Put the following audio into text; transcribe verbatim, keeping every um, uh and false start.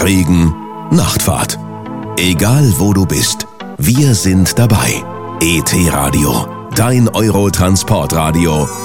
Regen, Nachtfahrt. Egal wo du bist, wir sind dabei. E T Radio, dein Euro-Transportradio